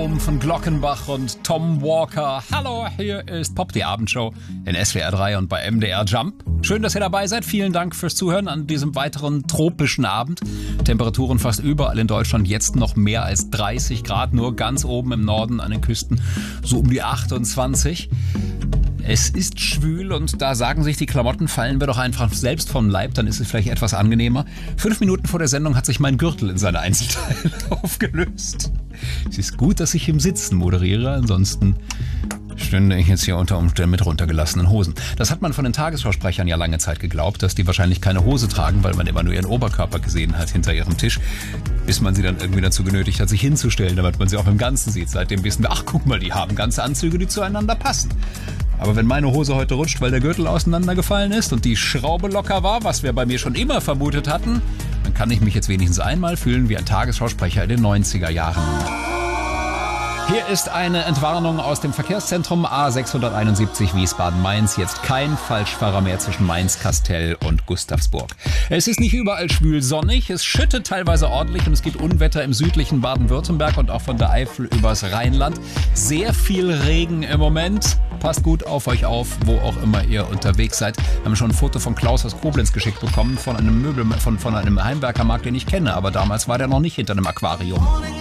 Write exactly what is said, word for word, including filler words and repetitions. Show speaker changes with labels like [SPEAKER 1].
[SPEAKER 1] Home von Glockenbach und Tom Walker. Hallo, hier ist Pop, die Abendshow in S W R drei und bei M D R Jump. Schön, dass ihr dabei seid. Vielen Dank fürs Zuhören an diesem weiteren tropischen Abend. Temperaturen fast überall in Deutschland. Jetzt noch mehr als dreißig Grad, nur ganz oben im Norden an den Küsten so um die achtundzwanzig. Es ist schwül und da sagen sich die Klamotten, fallen wir doch einfach selbst vom Leib, dann ist es vielleicht etwas angenehmer. Fünf Minuten vor der Sendung hat sich mein Gürtel in seine Einzelteile aufgelöst. Es ist gut, dass ich im Sitzen moderiere, ansonsten stünde ich jetzt hier unter Umständen mit runtergelassenen Hosen. Das hat man von den Tagesschausprechern ja lange Zeit geglaubt, dass die wahrscheinlich keine Hose tragen, weil man immer nur ihren Oberkörper gesehen hat hinter ihrem Tisch, bis man sie dann irgendwie dazu genötigt hat, sich hinzustellen, damit man sie auch im Ganzen sieht. Seitdem wissen wir, ach guck mal, die haben ganze Anzüge, die zueinander passen. Aber wenn meine Hose heute rutscht, weil der Gürtel auseinandergefallen ist und die Schraube locker war, was wir bei mir schon immer vermutet hatten, dann kann ich mich jetzt wenigstens einmal fühlen wie ein Tagesschausprecher in den neunziger Jahren. Hier ist eine Entwarnung aus dem Verkehrszentrum A sechshunderteinundsiebzig Wiesbaden-Mainz. Jetzt kein Falschfahrer mehr zwischen Mainz, Kastel und Gustavsburg. Es ist nicht überall schwül sonnig, es schüttet teilweise ordentlich und es gibt Unwetter im südlichen Baden-Württemberg und auch von der Eifel übers Rheinland. Sehr viel Regen im Moment. Passt gut auf euch auf, wo auch immer ihr unterwegs seid. Wir haben schon ein Foto von Klaus aus Koblenz geschickt bekommen, von einem Möbel, von, von einem Heimwerkermarkt, den ich kenne. Aber damals war der noch nicht hinter einem Aquarium.